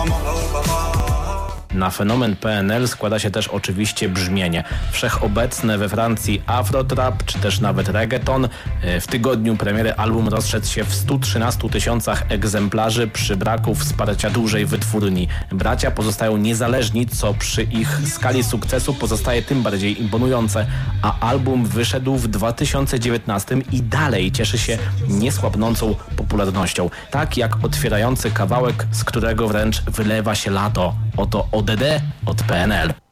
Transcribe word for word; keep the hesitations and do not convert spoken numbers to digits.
Na fenomen P N L składa się też oczywiście brzmienie. Wszechobecne we Francji afrotrap, czy też nawet reggaeton. W tygodniu premiery album rozszedł się w stu trzynastu tysiącach egzemplarzy przy braku wsparcia dużej wytwórni. Bracia pozostają niezależni, co przy ich skali sukcesu pozostaje tym bardziej imponujące, a album wyszedł w dwa tysiące dziewiętnastym i dalej cieszy się niesłabnącą popularnością. Tak jak otwierający kawałek, z którego wręcz wylewa się lato. Oto O D D od P N L.